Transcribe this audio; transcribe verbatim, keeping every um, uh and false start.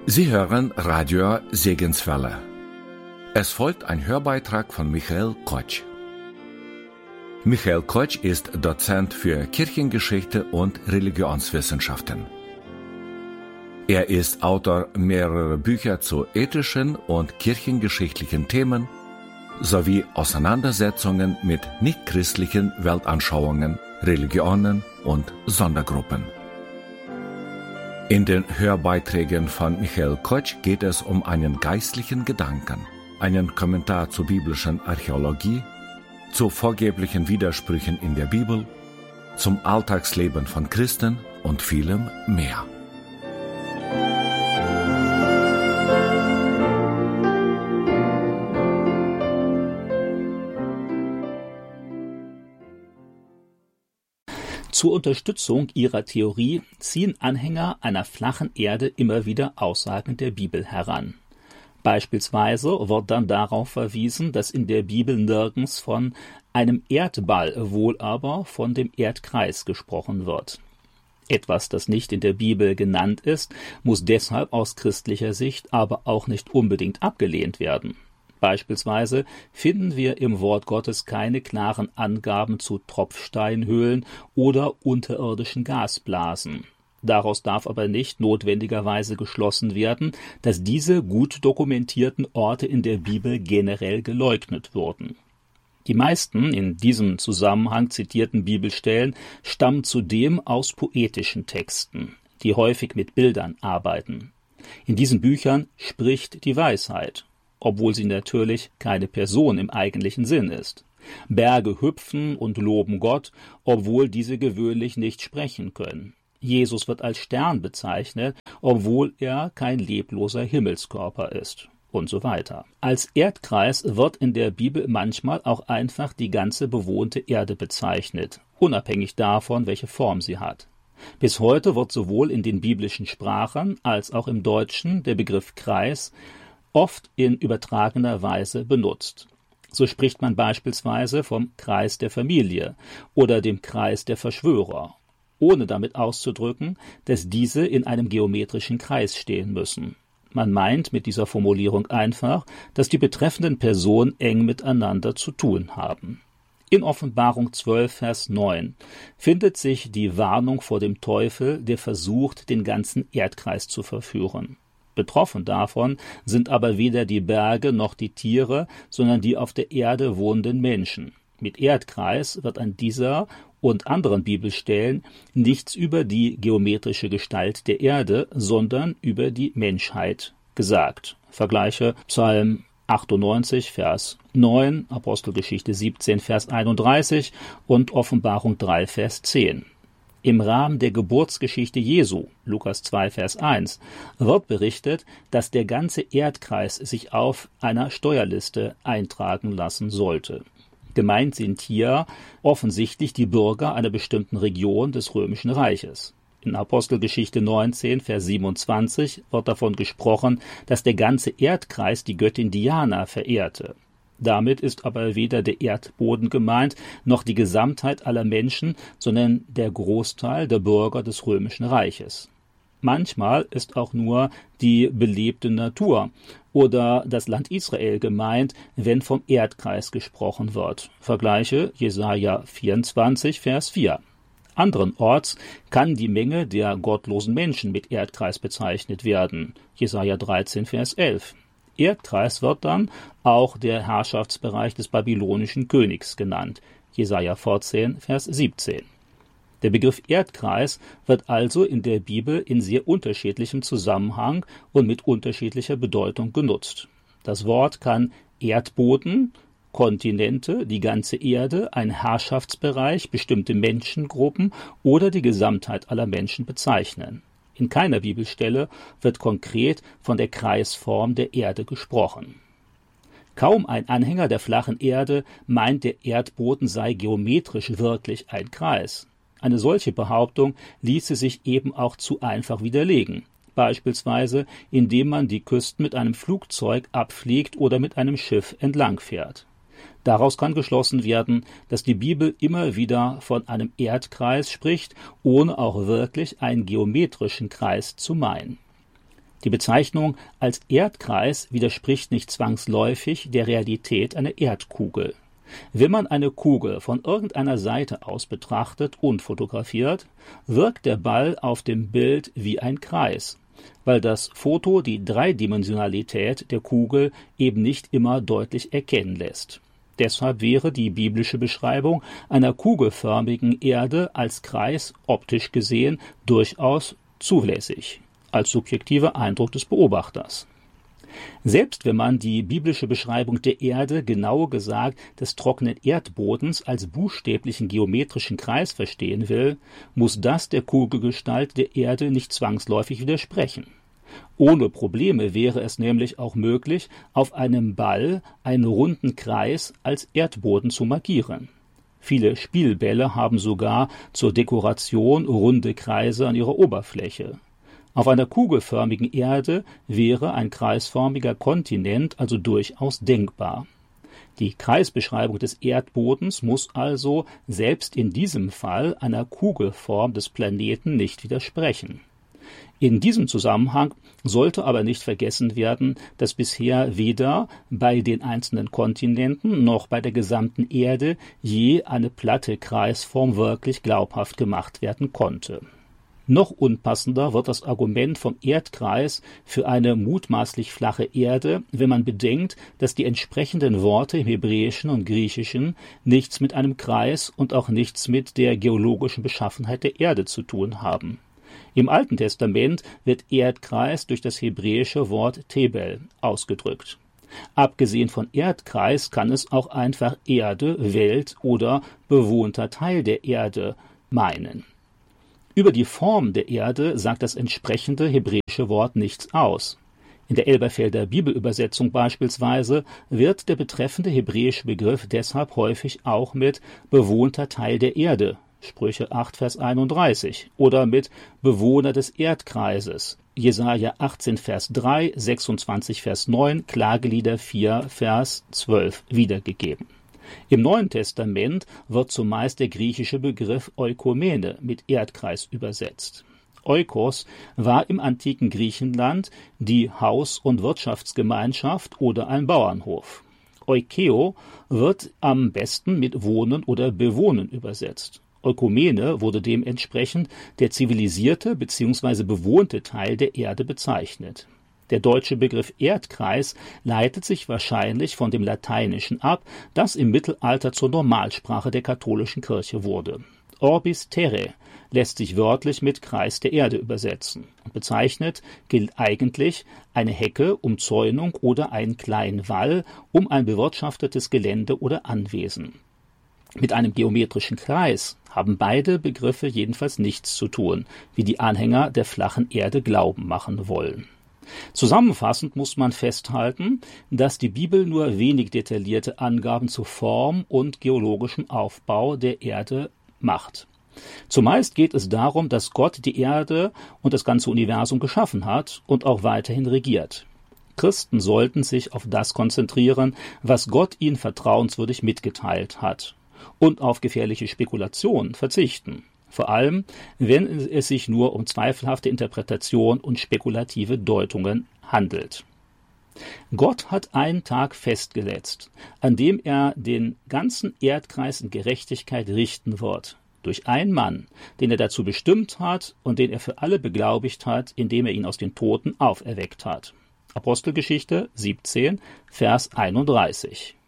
Sie hören Radio Segenswelle. Es folgt ein Hörbeitrag von Michael Kotsch. Michael Kotsch ist Dozent für Kirchengeschichte und Religionswissenschaften. Er ist Autor mehrerer Bücher zu ethischen und kirchengeschichtlichen Themen sowie Auseinandersetzungen mit nichtchristlichen Weltanschauungen, Religionen und Sondergruppen. In den Hörbeiträgen von Michael Kotsch geht es um einen geistlichen Gedanken, einen Kommentar zur biblischen Archäologie, zu vorgeblichen Widersprüchen in der Bibel, zum Alltagsleben von Christen und vielem mehr. Zur Unterstützung ihrer Theorie ziehen Anhänger einer flachen Erde immer wieder Aussagen der Bibel heran. Beispielsweise wird dann darauf verwiesen, dass in der Bibel nirgends von einem Erdball, wohl aber von dem Erdkreis gesprochen wird. Etwas, das nicht in der Bibel genannt ist, muss deshalb aus christlicher Sicht aber auch nicht unbedingt abgelehnt werden. Beispielsweise finden wir im Wort Gottes keine klaren Angaben zu Tropfsteinhöhlen oder unterirdischen Gasblasen. Daraus darf aber nicht notwendigerweise geschlossen werden, dass diese gut dokumentierten Orte in der Bibel generell geleugnet wurden. Die meisten in diesem Zusammenhang zitierten Bibelstellen stammen zudem aus poetischen Texten, die häufig mit Bildern arbeiten. In diesen Büchern spricht die Weisheit, obwohl sie natürlich keine Person im eigentlichen Sinn ist. Berge hüpfen und loben Gott, obwohl diese gewöhnlich nicht sprechen können. Jesus wird als Stern bezeichnet, obwohl er kein lebloser Himmelskörper ist, und so weiter. Als Erdkreis wird in der Bibel manchmal auch einfach die ganze bewohnte Erde bezeichnet, unabhängig davon, welche Form sie hat. Bis heute wird sowohl in den biblischen Sprachen als auch im Deutschen der Begriff Kreis oft in übertragener Weise benutzt. So spricht man beispielsweise vom Kreis der Familie oder dem Kreis der Verschwörer, ohne damit auszudrücken, dass diese in einem geometrischen Kreis stehen müssen. Man meint mit dieser Formulierung einfach, dass die betreffenden Personen eng miteinander zu tun haben. In Offenbarung zwölf, Vers neun findet sich die Warnung vor dem Teufel, der versucht, den ganzen Erdkreis zu verführen. Betroffen davon sind aber weder die Berge noch die Tiere, sondern die auf der Erde wohnenden Menschen. Mit Erdkreis wird an dieser und anderen Bibelstellen nichts über die geometrische Gestalt der Erde, sondern über die Menschheit gesagt. Vergleiche Psalm achtundneunzig, Vers neun, Apostelgeschichte siebzehn, Vers einunddreißig und Offenbarung drei, Vers zehn. Im Rahmen der Geburtsgeschichte Jesu, Lukas zwei, Vers eins, wird berichtet, dass der ganze Erdkreis sich auf einer Steuerliste eintragen lassen sollte. Gemeint sind hier offensichtlich die Bürger einer bestimmten Region des Römischen Reiches. In Apostelgeschichte neunzehn, Vers siebenundzwanzig wird davon gesprochen, dass der ganze Erdkreis die Göttin Diana verehrte. Damit ist aber weder der Erdboden gemeint, noch die Gesamtheit aller Menschen, sondern der Großteil der Bürger des Römischen Reiches. Manchmal ist auch nur die belebte Natur oder das Land Israel gemeint, wenn vom Erdkreis gesprochen wird. Vergleiche Jesaja vierundzwanzig, Vers vier. Anderenorts kann die Menge der gottlosen Menschen mit Erdkreis bezeichnet werden. Jesaja dreizehn, Vers elf. Erdkreis wird dann auch der Herrschaftsbereich des babylonischen Königs genannt, Jesaja vierzehn, Vers siebzehn. Der Begriff Erdkreis wird also in der Bibel in sehr unterschiedlichem Zusammenhang und mit unterschiedlicher Bedeutung genutzt. Das Wort kann Erdboden, Kontinente, die ganze Erde, ein Herrschaftsbereich, bestimmte Menschengruppen oder die Gesamtheit aller Menschen bezeichnen. In keiner Bibelstelle wird konkret von der Kreisform der Erde gesprochen. Kaum ein Anhänger der flachen Erde meint, der Erdboden sei geometrisch wirklich ein Kreis. Eine solche Behauptung ließe sich eben auch zu einfach widerlegen, beispielsweise indem man die Küsten mit einem Flugzeug abfliegt oder mit einem Schiff entlangfährt. Daraus kann geschlossen werden, dass die Bibel immer wieder von einem Erdkreis spricht, ohne auch wirklich einen geometrischen Kreis zu meinen. Die Bezeichnung als Erdkreis widerspricht nicht zwangsläufig der Realität einer Erdkugel. Wenn man eine Kugel von irgendeiner Seite aus betrachtet und fotografiert, wirkt der Ball auf dem Bild wie ein Kreis, weil das Foto die Dreidimensionalität der Kugel eben nicht immer deutlich erkennen lässt. Deshalb wäre die biblische Beschreibung einer kugelförmigen Erde als Kreis optisch gesehen durchaus zulässig, als subjektiver Eindruck des Beobachters. Selbst wenn man die biblische Beschreibung der Erde, genauer gesagt des trockenen Erdbodens, als buchstäblichen geometrischen Kreis verstehen will, muss das der Kugelgestalt der Erde nicht zwangsläufig widersprechen. Ohne Probleme wäre es nämlich auch möglich, auf einem Ball einen runden Kreis als Erdboden zu markieren. Viele Spielbälle haben sogar zur Dekoration runde Kreise an ihrer Oberfläche. Auf einer kugelförmigen Erde wäre ein kreisförmiger Kontinent also durchaus denkbar. Die Kreisbeschreibung des Erdbodens muss also selbst in diesem Fall einer Kugelform des Planeten nicht widersprechen. In diesem Zusammenhang sollte aber nicht vergessen werden, dass bisher weder bei den einzelnen Kontinenten noch bei der gesamten Erde je eine platte Kreisform wirklich glaubhaft gemacht werden konnte. Noch unpassender wird das Argument vom Erdkreis für eine mutmaßlich flache Erde, wenn man bedenkt, dass die entsprechenden Worte im Hebräischen und Griechischen nichts mit einem Kreis und auch nichts mit der geologischen Beschaffenheit der Erde zu tun haben. Im Alten Testament wird Erdkreis durch das hebräische Wort Tebel ausgedrückt. Abgesehen von Erdkreis kann es auch einfach Erde, Welt oder bewohnter Teil der Erde meinen. Über die Form der Erde sagt das entsprechende hebräische Wort nichts aus. In der Elberfelder Bibelübersetzung beispielsweise wird der betreffende hebräische Begriff deshalb häufig auch mit bewohnter Teil der Erde, Sprüche acht, Vers einunddreißig, oder mit Bewohner des Erdkreises, Jesaja achtzehn, Vers drei, sechsundzwanzig, Vers neun, Klagelieder vier, Vers zwölf wiedergegeben. Im Neuen Testament wird zumeist der griechische Begriff Oikomene mit Erdkreis übersetzt. Oikos war im antiken Griechenland die Haus- und Wirtschaftsgemeinschaft oder ein Bauernhof. Oikeo wird am besten mit Wohnen oder Bewohnen übersetzt. Oikomene wurde dementsprechend der zivilisierte bzw. bewohnte Teil der Erde bezeichnet. Der deutsche Begriff Erdkreis leitet sich wahrscheinlich von dem Lateinischen ab, das im Mittelalter zur Normalsprache der katholischen Kirche wurde. Orbis terrae lässt sich wörtlich mit Kreis der Erde übersetzen und bezeichnet gilt eigentlich eine Hecke, Umzäunung oder einen kleinen Wall um ein bewirtschaftetes Gelände oder Anwesen. Mit einem geometrischen Kreis haben beide Begriffe jedenfalls nichts zu tun, wie die Anhänger der flachen Erde glauben machen wollen. Zusammenfassend muss man festhalten, dass die Bibel nur wenig detaillierte Angaben zu Form und geologischem Aufbau der Erde macht. Zumeist geht es darum, dass Gott die Erde und das ganze Universum geschaffen hat und auch weiterhin regiert. Christen sollten sich auf das konzentrieren, was Gott ihnen vertrauenswürdig mitgeteilt hat, und auf gefährliche Spekulationen verzichten. Vor allem, wenn es sich nur um zweifelhafte Interpretation und spekulative Deutungen handelt. Gott hat einen Tag festgesetzt, an dem er den ganzen Erdkreis in Gerechtigkeit richten wird, durch einen Mann, den er dazu bestimmt hat und den er für alle beglaubigt hat, indem er ihn aus den Toten auferweckt hat. Apostelgeschichte siebzehn, Vers einunddreißig.